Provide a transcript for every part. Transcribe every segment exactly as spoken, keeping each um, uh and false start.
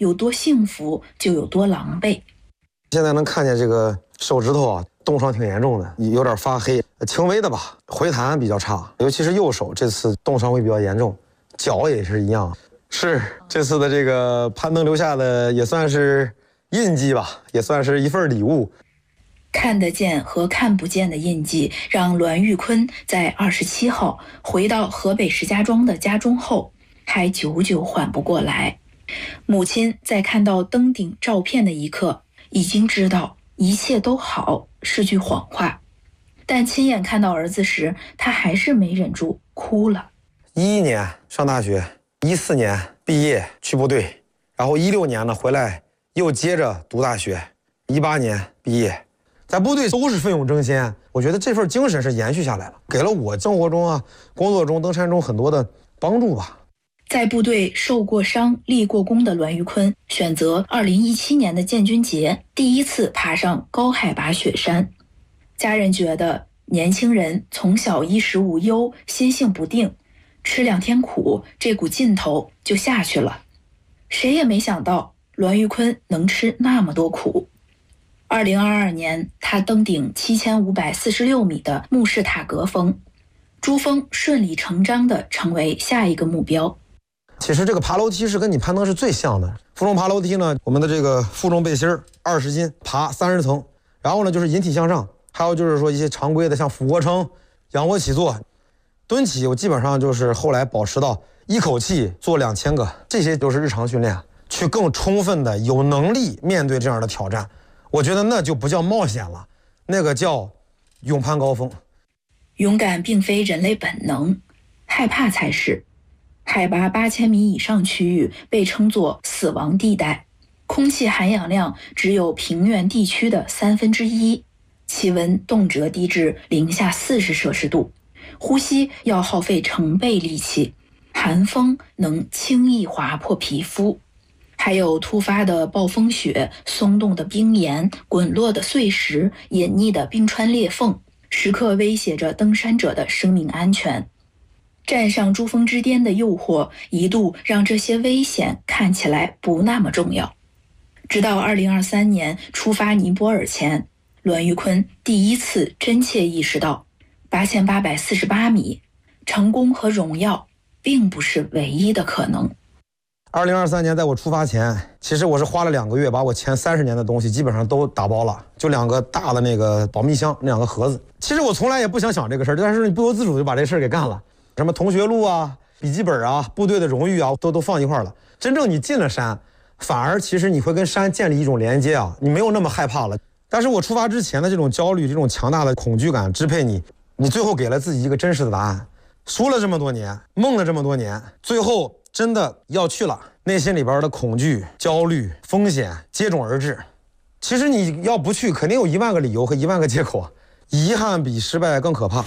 有多幸福就有多狼狈。 现在能看见这个手指头啊冻伤挺严重的，有点发黑，轻微的吧，回弹比较差，尤其是右手这次冻伤会比较严重，脚也是一样。是这次的这个攀登留下的也算是印记吧，也算是一份礼物。 看得见和看不见的印记，让栾玉坤在二十七号回到河北石家庄的家中后，还久久缓不过来。母亲在看到登顶照片的一刻，已经知道一切都好是句谎话，但亲眼看到儿子时，他还是没忍住哭了。 一一年上大学，一四年毕业去部队，然后一六年呢回来又接着读大学，一八年毕业，在部队都是奋勇争先。我觉得这份精神是延续下来了，给了我生活中啊、工作中、登山中很多的帮助吧。 在部队受过伤、立过功的栾玉坤，选择二零一七年的建军节第一次爬上高海拔雪山。家人觉得年轻人从小衣食无忧，心性不定，吃两天苦，这股劲头就下去了。谁也没想到栾玉坤能吃那么多苦。二零二二年，他登顶七千五百四十六米的慕士塔格峰，珠峰顺理成章地成为下一个目标。 其实这个爬楼梯是跟你攀登是最像的。负重爬楼梯呢，我们的这个负重背心二十斤，爬三十层，然后呢就是引体向上，还有就是说一些常规的像俯卧撑、仰卧起坐、蹲起，我基本上就是后来保持到一口气做两千个，这些都是日常训练，去更充分的有能力面对这样的挑战。我觉得那就不叫冒险了，那个叫勇攀高峰。 勇敢并非人类本能，害怕才是。海拔八千米以上区域被称作死亡地带，空气含氧量只有平原地区的三分之一，气温动辄低至零下四十摄氏度，呼吸要耗费成倍力气，寒风能轻易划破皮肤，还有突发的暴风雪、松动的冰岩、滚落的碎石、隐匿的冰川裂缝，时刻威胁着登山者的生命安全。站上珠峰之巅的诱惑一度让这些危险看起来不那么重要。直到二零二三年出发尼泊尔前，栾玉坤第一次真切意识到八千八百四十八米，成功和荣耀并不是唯一的可能。 二零二三年在我出发前，其实我是花了两个月把我前三十年的东西基本上都打包了，就两个大的那个保密箱，那两个盒子。其实我从来也不想想这个事儿，但是你不由自主就把这事儿给干了。什么同学录啊、笔记本啊、部队的荣誉啊，都都放一块了。真正你进了山，反而其实你会跟山建立一种连接啊，你没有那么害怕了。但是我出发之前的这种焦虑、这种强大的恐惧感支配你，你最后给了自己一个真实的答案。输了这么多年，梦了这么多年，最后真的要去了，内心里边的恐惧、焦虑、风险接踵而至。其实你要不去，肯定有一万个理由和一万个借口啊。遗憾比失败更可怕。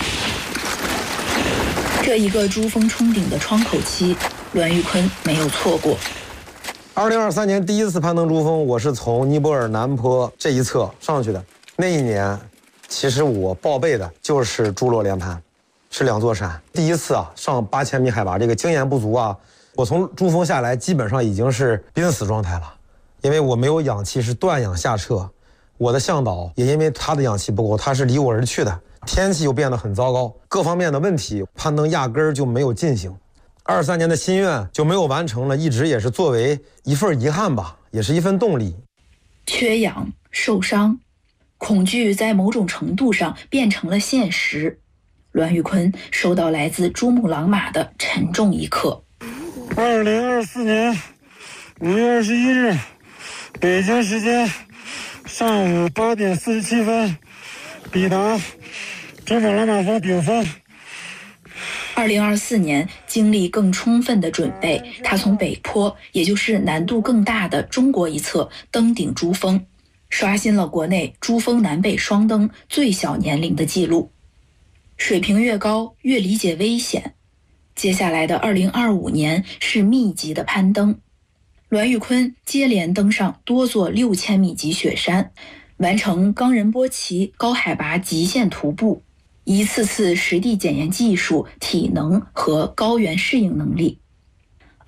这一个珠峰冲顶的窗口期，栾玉坤没有错过。 二零二三年第一次攀登珠峰，我是从尼泊尔南坡这一侧上去的。那一年，其实我报备的就是珠洛连攀，是两座山。第一次啊，上八千米海拔，这个经验不足啊，我从珠峰下来，基本上已经是濒死状态了，因为我没有氧气，是断氧下撤。我的向导也因为他的氧气不够，他是离我而去的。天气又变得很糟糕，各方面的问题，攀登压根儿就没有进行。二三年的心愿就没有完成了，一直也是作为一份遗憾吧，也是一份动力。 缺氧、受伤、恐惧在某种程度上变成了现实。栾玉坤收到来自珠穆朗玛的沉重一刻。 二零二四年五月二十一日，北京时间上午八点四十七分，抵达珠穆朗玛峰顶峰。 二零二四年经历更充分的准备，他从北坡，也就是难度更大的中国一侧登顶珠峰，刷新了国内珠峰南北双登最小年龄的记录。水平越高，越理解危险。接下来的二零二五年是密集的攀登，栾玉坤接连登上多座六千米级雪山，完成冈仁波齐高海拔极限徒步，一次次实地检验技术、体能和高原适应能力。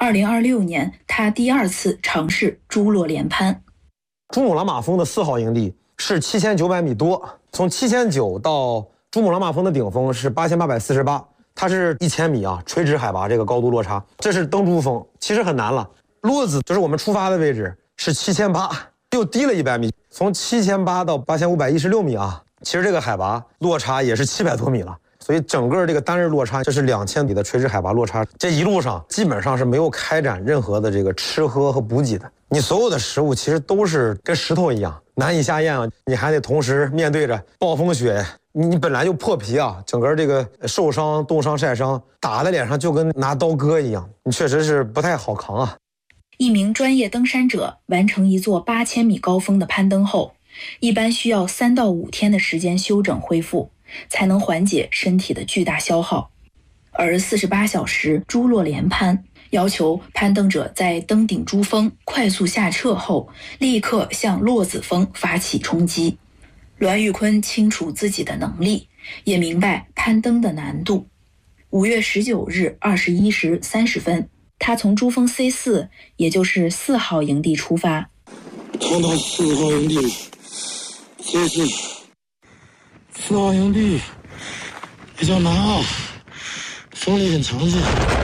二零二六年，他第二次尝试珠洛连攀。 珠穆朗玛峰的四号营地是七千九百米多，从七千九到珠穆朗玛峰的顶峰是八千八百四十八，它是一千米啊，垂直海拔这个高度落差。这是登珠峰，其实很难了。洛子就是我们出发的位置是七千八，又低了一百米，从七千八到八千五百一十六米啊，其实这个海拔落差也是七百多米了。所以整个这个单日落差，这是两千米的垂直海拔落差。这一路上基本上是没有开展任何的这个吃喝和补给的，你所有的食物其实都是跟石头一样难以下咽啊！你还得同时面对着暴风雪，你本来就破皮啊，整个这个受伤、冻伤、晒伤打在脸上就跟拿刀割一样，你确实是不太好扛啊。 一名专业登山者完成一座八千米高峰的攀登后，一般需要三到五天的时间休整恢复，才能缓解身体的巨大消耗。而四十八小时珠洛连攀要求攀登者在登顶珠峰快速下撤后，立刻向洛子峰发起冲击。栾玉坤清楚自己的能力，也明白攀登的难度。五月十九日二十一时三十分，他从珠峰 C 四，也就是四号营地出发。 看到四号营地，这是四号营地比较难啊，风力很强劲。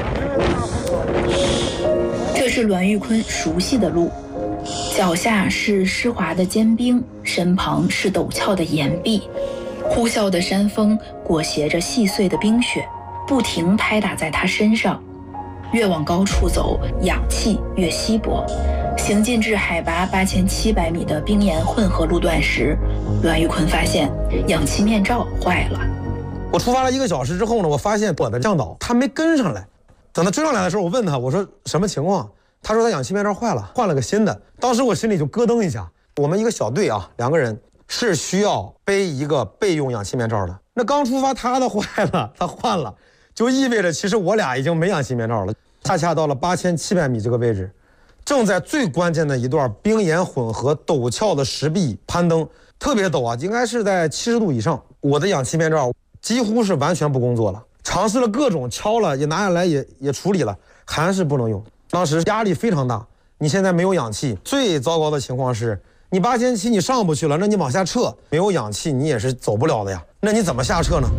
这是栾玉坤熟悉的路，脚下是湿滑的坚冰，身旁是陡峭的岩壁，呼啸的山风裹挟着细碎的冰雪，不停拍打在他身上。越往高处走，氧气越稀薄。行进至海拔八千七百米的冰岩混合路段时，栾玉坤发现氧气面罩坏了。 我出发了一个小时之后呢，我发现我的向导他没跟上来。等他追上来的时候，我问他，我说什么情况？他说他氧气面罩坏了，换了个新的。当时我心里就咯噔一下。我们一个小队啊，两个人是需要背一个备用氧气面罩的。那刚出发他的坏了，他换了，就意味着其实我俩已经没氧气面罩了。恰恰到了八千七百米这个位置，正在最关键的一段冰岩混合陡峭的石壁攀登，特别陡啊，应该是在七十度以上。我的氧气面罩几乎是完全不工作了，尝试了各种敲了，也拿下来也也处理了，还是不能用。当时压力非常大，你现在没有氧气，最糟糕的情况是你八千七你上不去了，那你往下撤，没有氧气你也是走不了的呀。那你怎么下撤呢？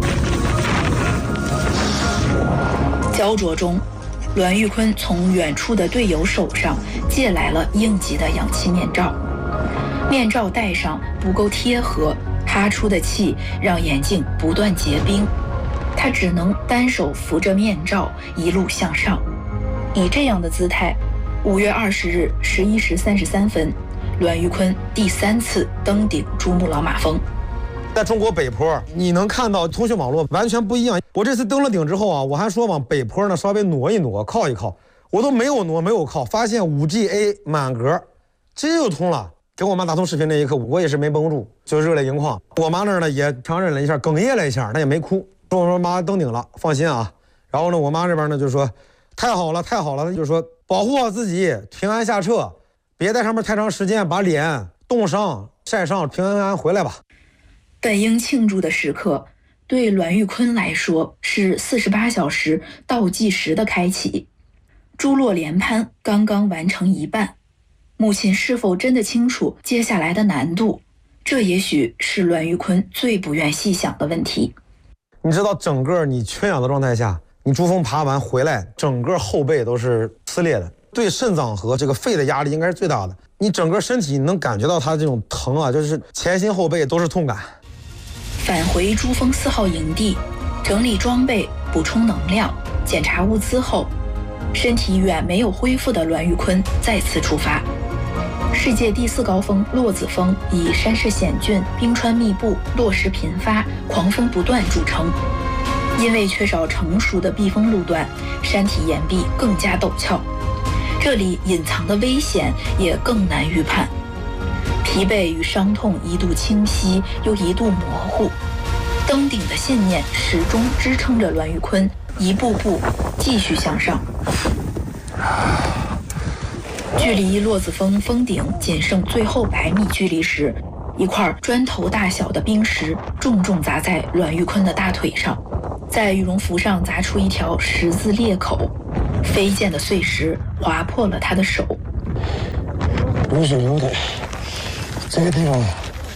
焦灼中，栾玉坤从远处的队友手上借来了应急的氧气面罩，面罩戴上不够贴合，哈出的气让眼镜不断结冰，他只能单手扶着面罩一路向上。以这样的姿态，五月二十日十一时三十三分，栾玉坤第三次登顶珠穆朗玛峰。 在中国北坡，你能看到通讯网络完全不一样。我这次登了顶之后啊，我还说往北坡呢稍微挪一挪，靠一靠，我都没有挪，没有靠，发现 五 G A 满格，直接就通了。给我妈打通视频那一刻，我也是没绷住，就热泪盈眶。我妈那儿呢也强忍了一下，哽咽了一下，那也没哭。说我说妈登顶了，放心啊。然后呢，我妈这边呢就说太好了，太好了，就说保护好自己，平安下撤，别在上面太长时间，把脸冻伤、晒伤，平安安回来吧。 本应庆祝的时刻，对栾玉坤来说是四十八小时倒计时的开启。珠洛连攀刚刚完成一半，母亲是否真的清楚接下来的难度？这也许是栾玉坤最不愿细想的问题。 你知道，整个你缺氧的状态下，你珠峰爬完回来，整个后背都是撕裂的，对肾脏和这个肺的压力应该是最大的。你整个身体能感觉到它这种疼啊，就是前心后背都是痛感。 返回珠峰四号营地，整理装备、补充能量、检查物资后，身体远没有恢复的栾玉坤再次出发。世界第四高峰洛子峰以山势险峻、冰川密布、落石频发、狂风不断著称。因为缺少成熟的避风路段，山体岩壁更加陡峭，这里隐藏的危险也更难预判。疲惫与伤痛一度清晰，又一度模糊。登顶的信念始终支撑着栾玉坤一步步继续向上。距离洛子峰峰顶仅剩最后百米距离时，一块砖头大小的冰石重重砸在栾玉坤的大腿上，在羽绒服上砸出一条十字裂口。 飞溅的碎石划破了他的手。 雨水流的这个地方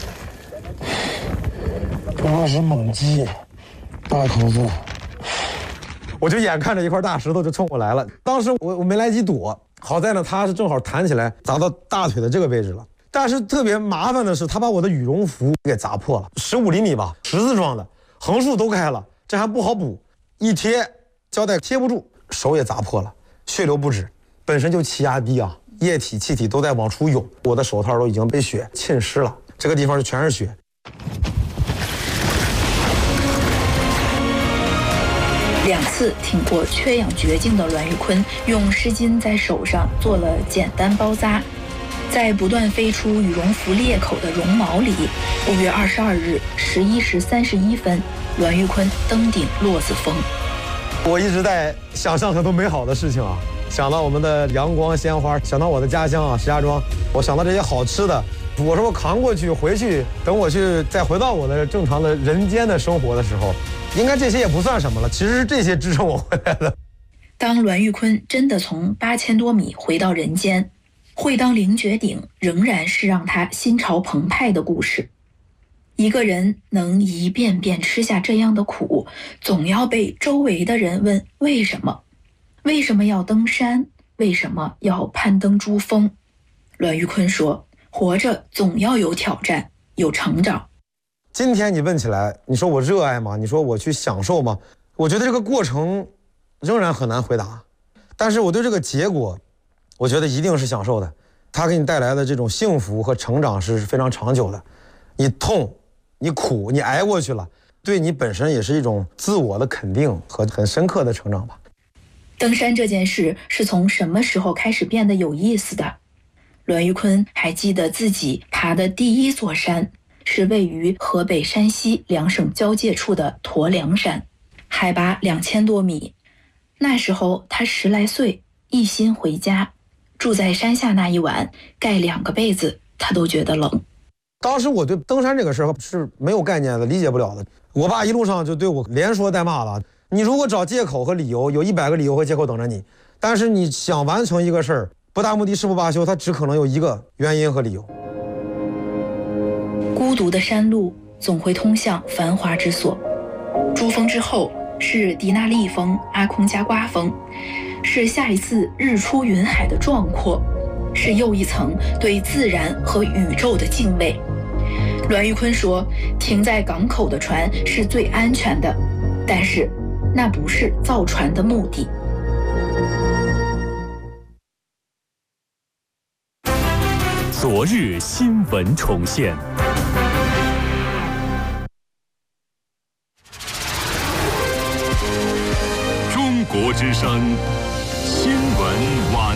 主要是猛鸡、大口子。 我就眼看着一块大石头就冲过来了，当时我我没来及躲，好在呢它是正好弹起来砸到大腿的这个位置了。但是特别麻烦的是，他把我的羽绒服给砸破了，十五厘米吧，十字状的，横竖都开了，这还不好补，一贴胶带贴不住，手也砸破了，血流不止。本身就气压低啊，液体气体都在往出涌，我的手套都已经被血浸湿了，这个地方就全是血。 两次挺过缺氧绝境的栾玉坤，用湿巾在手上做了简单包扎。在不断飞出羽绒服裂口的绒毛里，五月二十二日十一时三十一分，栾玉坤登顶落子峰。 我一直在想象很多美好的事情啊，想到我们的阳光鲜花，想到我的家乡啊石家庄，我想到这些好吃的，我说我扛过去回去，等我去再回到我的正常的人间的生活的时候，应该这些也不算什么了，其实是这些支撑我回来的。 当栾玉坤真的从八千多米回到人间，会当凌绝顶仍然是让他心潮澎湃的故事。一个人能一遍遍吃下这样的苦，总要被周围的人问为什么？为什么要登山？为什么要攀登珠峰？栾玉坤说，活着总要有挑战，有成长。 今天你问起来，你说我热爱吗？你说我去享受吗？我觉得这个过程仍然很难回答，但是我对这个结果我觉得一定是享受的，它给你带来的这种幸福和成长是非常长久的。你痛，你苦，你挨过去了，对你本身也是一种自我的肯定和很深刻的成长吧。 登山这件事是从什么时候开始变得有意思的？栾玉坤还记得自己爬的第一座山是位于河北山西两省交界处的驼梁山，海拔两千多米。那时候他十来岁，一心回家，住在山下那一晚，盖两个被子，他都觉得冷。 当时我对登山这个事儿是没有概念的，理解不了的。我爸一路上就对我连说带骂了。你如果找借口和理由，有一百个理由和借口等着你，但是你想完成一个事儿，不达目的誓不罢休，它只可能有一个原因和理由。 孤独的山路总会通向繁华之所。珠峰之后是迪纳利峰、阿空加瓜峰，是下一次日出云海的壮阔，是又一层对自然和宇宙的敬畏。栾玉坤说，停在港口的船是最安全的，但是那不是造船的目的。 昨日新闻重现。中国之声新闻晚